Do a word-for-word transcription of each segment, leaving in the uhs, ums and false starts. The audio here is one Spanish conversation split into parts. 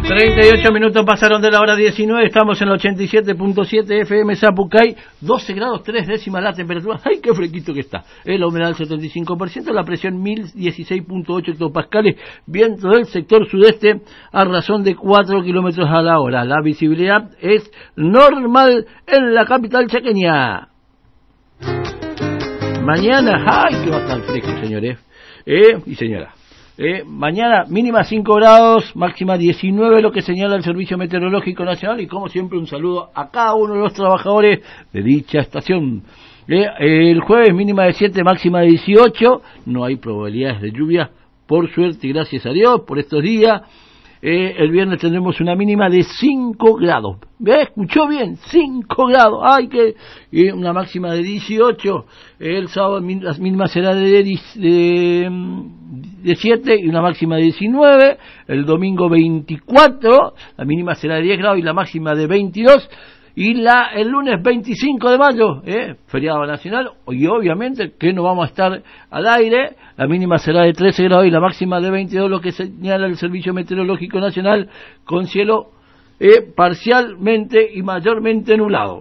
treinta y ocho minutos pasaron de la hora diecinueve, estamos en el ochenta y siete punto siete F M Zapucay, doce grados tres décimas la temperatura, ¡ay qué fresquito que está! Eh, la humedad del setenta y cinco por ciento, la presión mil dieciséis punto ocho hectopascales, viento del sector sudeste a razón de cuatro kilómetros a la hora. La visibilidad es normal en la capital chaqueña. Mañana, ¡ay que va a estar fresco, señores! Eh, y señora. Eh, mañana mínima cinco grados, máxima diecinueve, lo que señala el Servicio Meteorológico Nacional, y como siempre un saludo a cada uno de los trabajadores de dicha estación. Eh, el jueves mínima de siete, máxima de dieciocho, no hay probabilidades de lluvia, por suerte y gracias a Dios, por estos días. Eh, el viernes tendremos una mínima de cinco grados. ¿Ve? ¿Escuchó bien? cinco grados. ¡Ay, que! Y una máxima de dieciocho. El sábado la mínima será de, de, de siete y una máxima de diecinueve. El domingo veinticuatro. La mínima será de diez grados y la máxima de veintidós. Y la, el lunes veinticinco de mayo, eh, feriado nacional, y obviamente que no vamos a estar al aire, la mínima será de trece grados y la máxima de veintidós, lo que señala el Servicio Meteorológico Nacional, con cielo eh, parcialmente y mayormente nublado.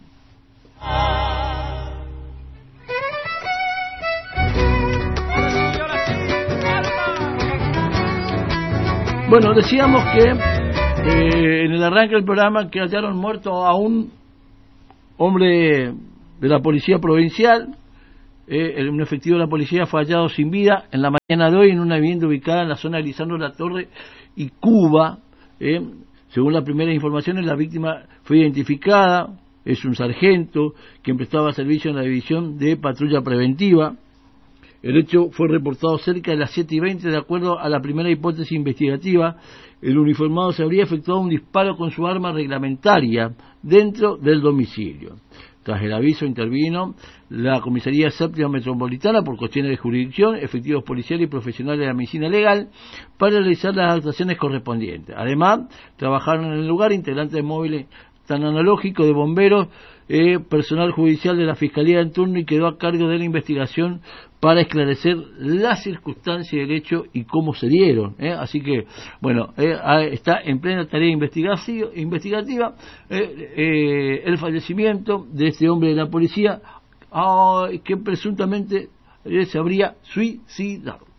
Bueno, decíamos que Eh, en el arranque del programa que hallaron muerto a un hombre de la policía provincial, eh, un efectivo de la policía fue hallado sin vida en la mañana de hoy en una vivienda ubicada en la zona de Lisandro La Torre y Cuba. Eh, según las primeras informaciones, la víctima fue identificada, es un sargento quien prestaba servicio en la división de patrulla preventiva. El hecho fue reportado cerca de las siete y veinte, de acuerdo a la primera hipótesis investigativa. El uniformado se habría efectuado un disparo con su arma reglamentaria dentro del domicilio. Tras el aviso intervino la Comisaría Séptima Metropolitana por cuestiones de jurisdicción, efectivos policiales y profesionales de la medicina legal para realizar las actuaciones correspondientes. Además, trabajaron en el lugar integrantes de móviles tan analógico de bomberos, eh, personal judicial de la Fiscalía en turno, y quedó a cargo de la investigación para esclarecer las circunstancias del hecho y cómo se dieron. ¿eh? Así que, bueno, eh, está en plena tarea investigativa eh, eh, el fallecimiento de este hombre de la policía, oh, que presuntamente eh, se habría suicidado.